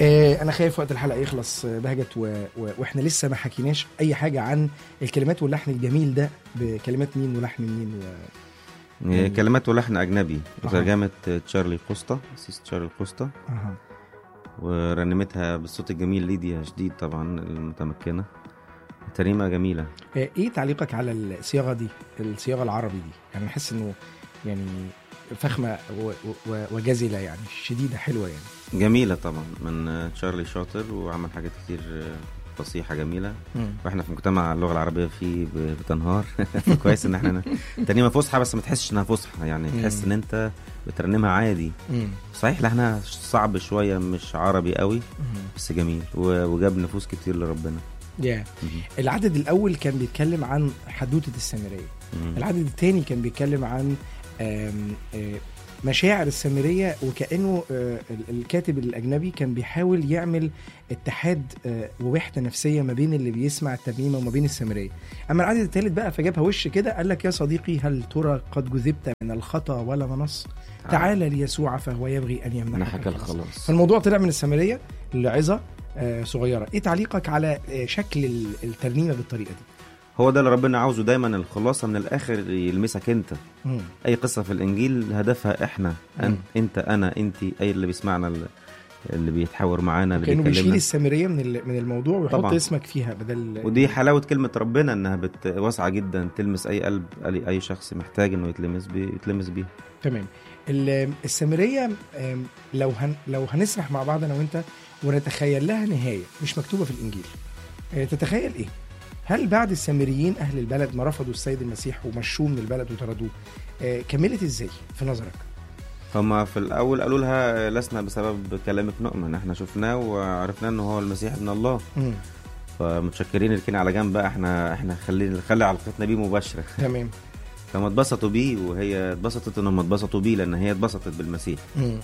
انا خايف وقت الحلقه يخلص بهجت واحنا لسه ما حكيناش اي حاجه عن الكلمات واللحن الجميل ده. بكلمات مين ولحن مين كلمات ولحن اجنبي وترجمه تشارلي قسطة، سيس تشارلي قسطة. ورنمتها بالصوت الجميل ليديا جديد طبعا المتمكنه. ترنيمه جميله. ايه تعليقك على الصياغه دي، الصياغه العربي دي؟ يعني احس انه يعني فخمه وجزله، يعني شديده حلوه يعني. جميله طبعا من تشارلي شاطر وعمل حاجات كتير فصيحه جميله. واحنا في مجتمع اللغه العربيه فيه بتنهار. كويس ان احنا ترنيمه فصحى بس ما تحسش انها فصحى، يعني تحس ان انت بترنمها عادي. صحيح لحنها صعب شويه، مش عربي قوي بس جميل وجاب نفوس كتير لربنا. العدد الاول كان بيتكلم عن حدوته السامريه. العدد الثاني كان بيتكلم عن مشاعر السامريه، وكأنه الكاتب الأجنبي كان بيحاول يعمل اتحاد ووحدة نفسية ما بين اللي بيسمع الترنيمة وما بين السامريه. أما العدد الثالث بقى فجابها وش كده، قال لك: يا صديقي هل ترى قد جذبت من الخطأ ولا منص؟ تعال ليسوع فهو يبغي أن يمنحك الخلاص. فالموضوع طلع من السامريه لعظة صغيرة. ايه تعليقك على شكل الترنيمة بالطريقة دي؟ هو ده اللي ربنا عاوزه دايما، الخلاصة من الآخر يلمسك انت. اي قصة في الانجيل هدفها احنا، انت انا انتي، اي اللي بيسمعنا اللي بيتحاور معانا اللي كانوا بيشيل السامرية من الموضوع ويحط طبعا اسمك فيها بدل. ودي حلاوة كلمة ربنا، انها واسعة جدا تلمس اي قلب، اي شخص محتاج انه يتلمس بيه. تمام. السامرية لو هنسرح مع بعض انا وانت ونتخيل لها نهاية مش مكتوبة في الانجيل، تتخيل ايه؟ هل بعد السامريين أهل البلد ما رفضوا السيد المسيح ومشوه من البلد وطردوه، كملت إزاي في نظرك؟ هما في الأول قالوا لها: لسنا بسبب كلامك نؤمن، احنا شفناه وعرفنا انه هو المسيح ابن الله. فمتشكرين لكن على جنب بقى، احنا خلي علاقتنا بيه مباشرة. تمام. فما اتبسطوا بيه وهي اتبسطت انهم اتبسطوا بيه، لان هي اتبسطت بالمسيح.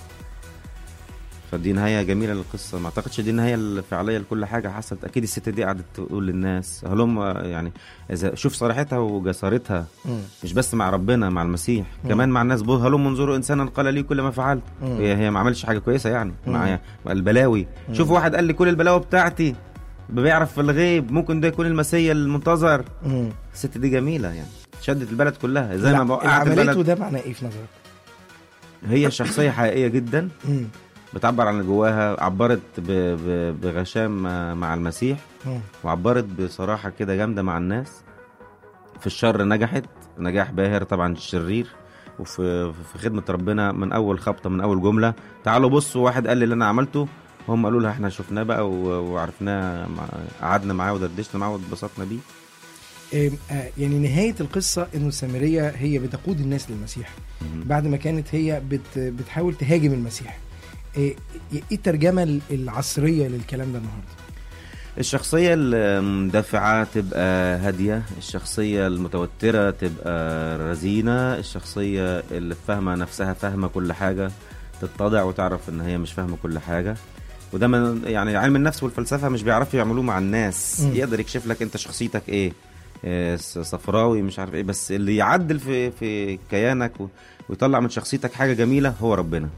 فدي نهاية جميلة للقصة. ما اعتقدش دي النهاية الفعلية لكل حاجة حصلت. اكيد الست دي قعدت تقول للناس هلم، يعني اذا شوف صراحتها وجسارتها، مش بس مع ربنا، مع المسيح كمان مع الناس. هلم انظروا انسانا قال لي كل ما فعلت. هي ما عملش حاجة كويسة يعني مع البلاوي. شوف واحد قال لي كل البلاوي بتاعتي، بيعرف في الغيب، ممكن ده يكون المسيح المنتظر. الست دي جميلة يعني، شدت البلد كلها زي ما وقعت البلد. عملته ده معناه ايه في نظرك؟ هي شخصية حقيقية جدا، بتعبر عن جواها. عبرت بغشام مع المسيح، وعبرت بصراحة كده جامدة مع الناس. في الشر نجحت نجاح باهر طبعا الشرير، وفي خدمة ربنا من أول خبطة، من أول جملة. تعالوا بصوا، واحد قال لي اللي أنا عملته، هم قالوا لها احنا شفناه بقى وعرفناه، قعدنا معاه ودردشنا معاه واتبسطنا بيه. يعني نهاية القصة انه السامرية هي بتقود الناس للمسيح بعد ما كانت هي بتحاول تهاجم المسيح. ايه الترجمة العصرية للكلام ده النهاردة؟ الشخصية المدافعة تبقى هادية، الشخصية المتوترة تبقى رزينة، الشخصية اللي فاهمة نفسها، فاهمة كل حاجة، تتضع وتعرف ان هي مش فاهمة كل حاجة. وده من يعني علم النفس والفلسفة مش بيعرفوا يعملوه مع الناس. يقدر يكشف لك انت شخصيتك ايه، صفراوي مش عارف ايه، بس اللي يعدل في كيانك ويطلع من شخصيتك حاجة جميلة هو ربنا.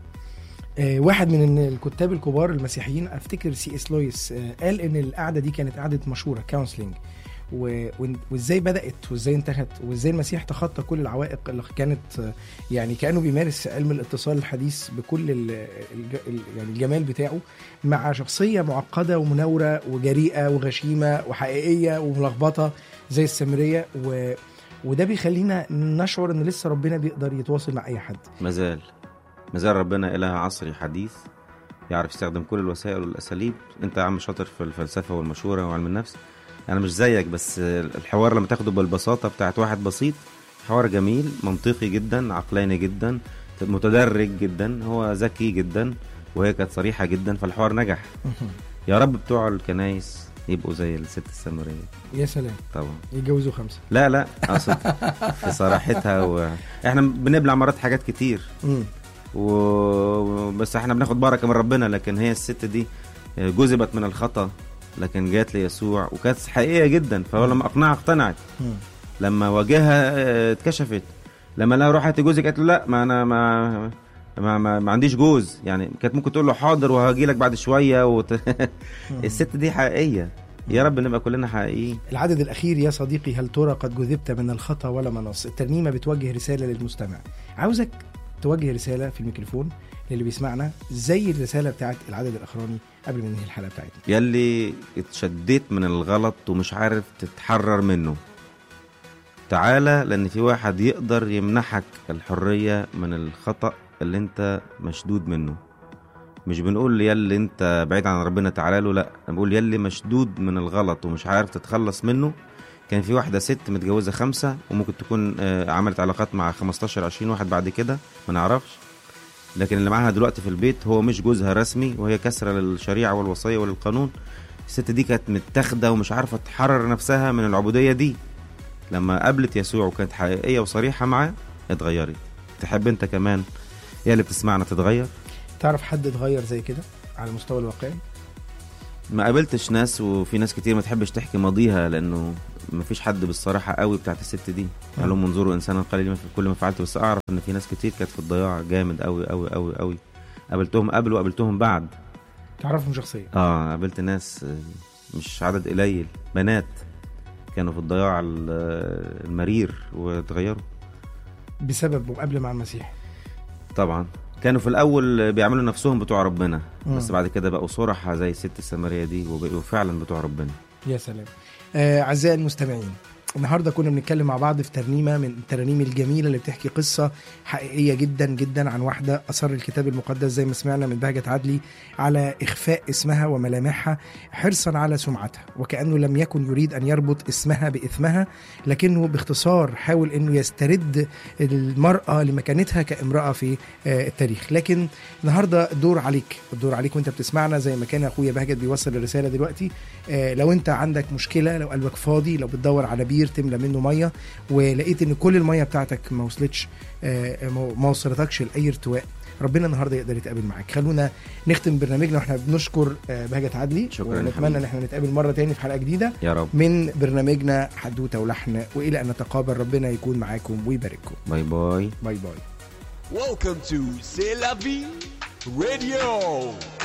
واحد من الكتاب الكبار المسيحيين افتكر C.S. لويس قال ان القعدة دي كانت قعدة مشورة، كونسلينج، وازاي بدأت وازاي انتهت وازاي المسيح تخطى كل العوائق اللي كانت يعني كأنه بيمارس علم الاتصال الحديث بكل يعني الجمال بتاعه مع شخصية معقدة ومنورة وجريئة وغشيمة وحقيقية وملخبطة زي السامرية، وده بيخلينا نشعر ان لسه ربنا بيقدر يتواصل مع اي حد. مازال ربنا إله عصري حديث، يعرف يستخدم كل الوسائل والأساليب. انت عم شاطر في الفلسفة والمشورة وعلم النفس، انا مش زيك، بس الحوار لما تاخده بالبساطة بتاعت واحد بسيط، حوار جميل منطقي جدا، عقلاني جدا، متدرج جدا، هو ذكي جدا، وهي كانت صريحة جدا، فالحوار نجح. يا رب بتوع الكنايس يبقوا زي الست السامرية. يا سلام. طبعا يتجوزوا 5. لا اقصد في صراحتها احنا بنبلع مرات حاجات كتير بس احنا بناخد بركة من ربنا. لكن هي الست دي جذبت من الخطأ، لكن جات ليسوع وكانت حقيقية جدا. فهو لما أقنعها اقتنعت، لما واجهها اتكشفت، لما لا روح هاتي جوزك قالت له لا، ما أنا ما عنديش جوز يعني. كانت ممكن تقول له حاضر وهاجي لك بعد شويه الست دي حقيقيه. يا رب نبقى كلنا حقيقيين. العدد الأخير: يا صديقي هل ترى قد جذبت من الخطا ولا منص. الترنيمة بتوجه رسالة للمستمع. عاوزك توجه رسالة في الميكروفون للي بيسمعنا زي الرسالة بتاعت العدد الأخراني قبل ما ننهي الحلقة بتاعتنا. يلي اتشديت من الغلط ومش عارف تتحرر منه، تعالى، لأن في واحد يقدر يمنحك الحرية من الخطأ اللي انت مشدود منه. مش بنقول يلي انت بعيد عن ربنا تعالى له، لا، بنقول يلي مشدود من الغلط ومش عارف تتخلص منه. كان في واحدة ست متجوزة 5 وممكن تكون عملت علاقات مع 15-20 واحد بعد كده ما نعرفش، لكن اللي معاها دلوقتي في البيت هو مش جوزها رسمي، وهي كسرة للشريعة والوصية وللقانون. الست دي كانت متاخدة ومش عارفة تحرر نفسها من العبودية دي. لما قابلت يسوع وكانت حقيقية وصريحة معاه اتغيرت. تحب انت كمان يا اللي بتسمعنا تتغير؟ تعرف حد اتغير زي كده على المستوى الواقعي؟ ما قابلتش ناس، وفي ناس كتير ما تحبش تحكي ماضيها لانه ما فيش حد بالصراحة قوي بتاعت الست دي. قال لهم منظروا انسانا قليلا في كل ما فعلته. بس اعرف ان في ناس كتير كانت في الضياع جامد قوي قوي قوي قوي. قابلتهم قبل وقابلتهم بعد. تعرفهم شخصيا؟ قابلت ناس مش عدد قليل، بنات كانوا في الضياع المرير وتغيروا بسبب مقابلة مع المسيح. طبعا كانوا في الأول بيعملوا نفسهم بتوع ربنا، بس بعد كده بقوا صرحة زي الست السامرية دي وبقوا فعلا بتوع ربنا. يا سلام. أعزائي المستمعين، النهاردة كنا بنتكلم مع بعض في ترنيمة من الترانيم الجميلة اللي بتحكي قصة حقيقية جدا جدا عن واحدة أصر الكتاب المقدس زي ما سمعنا من بهجة عدلي على إخفاء اسمها وملامحها حرصا على سمعتها، وكأنه لم يكن يريد أن يربط اسمها بإثمها، لكنه باختصار حاول أنه يسترد المرأة لمكانتها كامرأة في التاريخ. لكن النهاردة الدور عليك وانت بتسمعنا، زي ما كان أخويا بهجة بيوصل الرسالة دلوقتي. لو انت عندك مشكلة، لو قلبك فاضي، لو بتدور على بير تملى منه مية ولقيت ان كل المية بتاعتك ما وصلتش، ما وصلتكش لأي ارتواء، ربنا النهاردة يقدر يتقابل معاك. خلونا نختم برنامجنا واحنا بنشكر بهجة عدلي، ونتمنى ان احنا نتقابل مرة تاني في حلقة جديدة يا رب من برنامجنا حدوتة ولحن، وإلى أن نتقابل ربنا يكون معاكم ويبارككم. باي باي. باي باي. Welcome to C'est la vie radio.